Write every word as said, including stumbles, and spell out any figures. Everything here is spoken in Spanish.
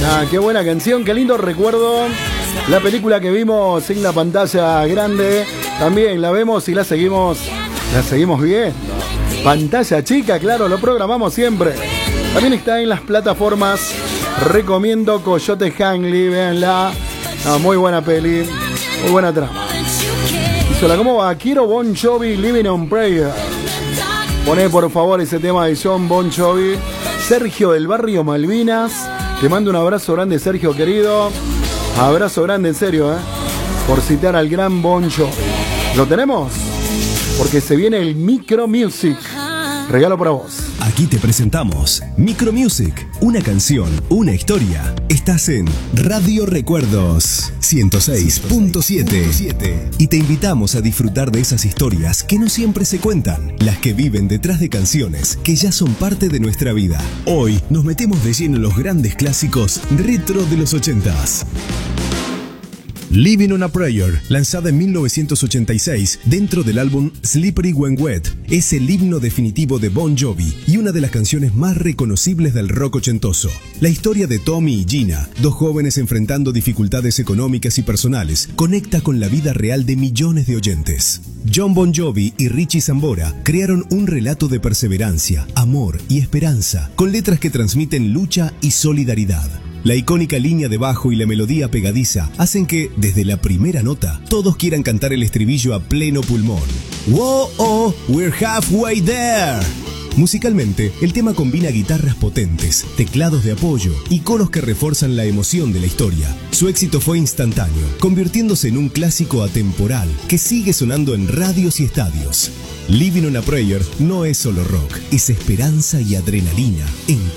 Ah, qué buena canción, qué lindo recuerdo. La película que vimos en la pantalla grande, también la vemos y la seguimos, la seguimos viendo. Pantalla chica, claro, lo programamos siempre. También está en las plataformas. Recomiendo Coyote Hangley, véanla. Ah, muy buena peli, muy buena trama. Y sola, ¿cómo va? Quiero Bon Jovi, Living on Prayer. Poné por favor ese tema de John Bon Jovi. Sergio del barrio Malvinas. Te mando un abrazo grande, Sergio querido. Abrazo grande, en serio, ¿eh? Por citar al gran Bon Jovi. ¿Lo tenemos? Porque se viene el Micro Music. Regalo para vos. Aquí te presentamos Micro Music, una canción, una historia. Estás en Radio Recuerdos ciento seis punto siete y te invitamos a disfrutar de esas historias que no siempre se cuentan, las que viven detrás de canciones que ya son parte de nuestra vida. Hoy nos metemos de lleno en los grandes clásicos retro de los ochentas. Living on a Prayer, lanzada en mil novecientos ochenta y seis dentro del álbum Slippery When Wet, es el himno definitivo de Bon Jovi y una de las canciones más reconocibles del rock ochentoso. La historia de Tommy y Gina, dos jóvenes enfrentando dificultades económicas y personales, conecta con la vida real de millones de oyentes. John Bon Jovi y Richie Sambora crearon un relato de perseverancia, amor y esperanza, con letras que transmiten lucha y solidaridad. La icónica línea de bajo y la melodía pegadiza hacen que, desde la primera nota, todos quieran cantar el estribillo a pleno pulmón. ¡Wow! Oh, we're halfway there. Musicalmente, el tema combina guitarras potentes, teclados de apoyo y coros que refuerzan la emoción de la historia. Su éxito fue instantáneo, convirtiéndose en un clásico atemporal que sigue sonando en radios y estadios. Living on a Prayer no es solo rock, es esperanza y adrenalina en